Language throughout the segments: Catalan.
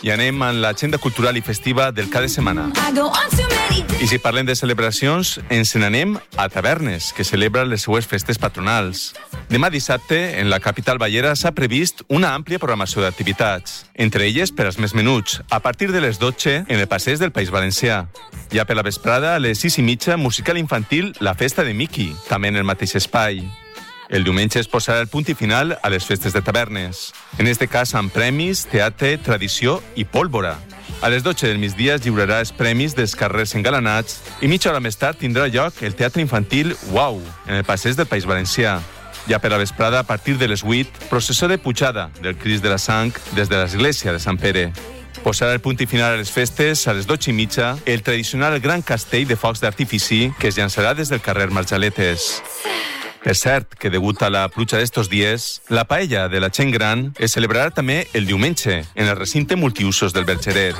I anem amb l'agenda cultural i festiva del cada setmana. I si parlem de celebracions, ens n'anem a Tavernes, que celebra les seues festes patronals. Demà dissabte, en la capital ballera, s'ha previst una àmplia programació d'activitats, entre elles per als més menuts, a partir de les 12 en el passeig del País Valencià. Ja per la vesprada, a les 6:30, musical infantil La Festa de Mickey, també en el mateix espai. El diumenge es posarà el punt i final a les festes de Tavernes. En este cas amb premis, teatre, tradició i pólvora. A les 12 del migdia es lliurarà els premis dels carrers engalanats i mitja hora més tard tindrà lloc el teatre infantil Wow, en el passeig del País Valencià. Ja per la vesprada, a partir de les 8, processó de pujada del Crist de la Sang des de l'església de Sant Pere. Posarà el punt i final a les festes, a les 12:30, el tradicional gran castell de focs d'artifici que es llançarà des del carrer Marjaletes. És cert que, degut a la pluja d'estos dies, la paella de la gent gran es celebrarà també el diumenge en el recinte multiusos del Bergeret.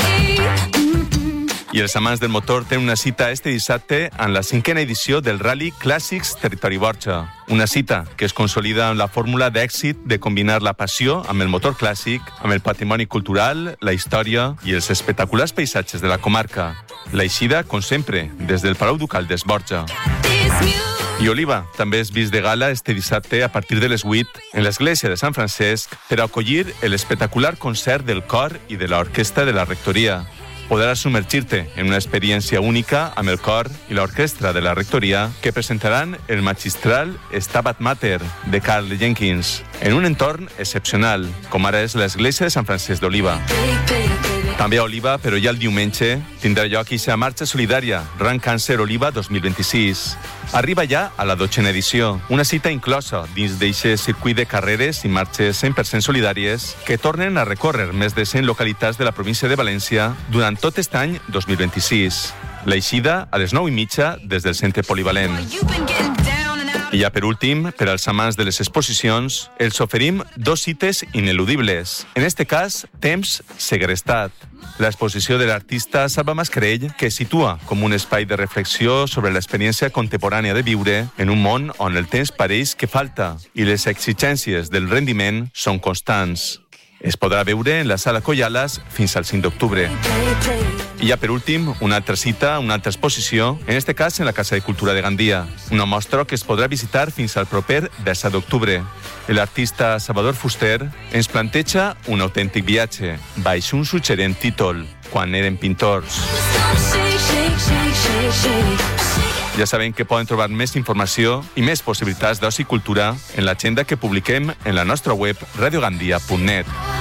I els amants del motor tenen una cita este dissabte en la 5a edició del Rally Clàssics Territori Borja. Una cita que es consolida en la fórmula d'èxit de combinar la passió amb el motor clàssic, amb el patrimoni cultural, la història i els espectaculars paisatges de la comarca. L'eixida, com sempre, des del Palau Ducal d'Esborja. I Oliva també és vist de gala este dissabte a partir de les 8 en l'església de Sant Francesc per acollir l'espectacular concert del cor i de l'orquestra de la rectoria. Podràs submergir-te en una experiència única amb el cor i l'orquestra de la rectoria que presentaran el magistral Stabat Mater de Carl Jenkins en un entorn excepcional, com ara és l'església de Sant Francesc d'Oliva. També a Oliva, però ja el diumenge, tindrà lloc aquesta marxa solidària Run Cancer Oliva 2026. Arriba ja a la 12a edició, una cita inclosa dins d'aquest circuit de carreres i marxes 100% solidàries que tornen a recórrer més de 100 localitats de la província de València durant tot aquest any 2026. L'eixida a les 9:30 des del centre polivalent. I ja per últim, per als amants de les exposicions, els oferim 2 cites ineludibles. En este cas, Temps segrestat. L'exposició de l'artista Salva Mascarell, que es situa com un espai de reflexió sobre l'experiència contemporània de viure en un món on el temps pareix que falta i les exigències del rendiment són constants. Es podrà veure en la Sala Collalas fins al 5 d'octubre. I ja per últim, una altra cita, una altra exposició, en este cas en la Casa de Cultura de Gandia. Una mostra que es podrà visitar fins al proper 17 d'octubre. L'artista Salvador Fuster ens planteja un autèntic viatge, baix un suggerent títol, Quan eren pintors. Ja sabem que poden trobar més informació i més possibilitats d'oci i cultura en l'agenda que publiquem en la nostra web radiogandia.net.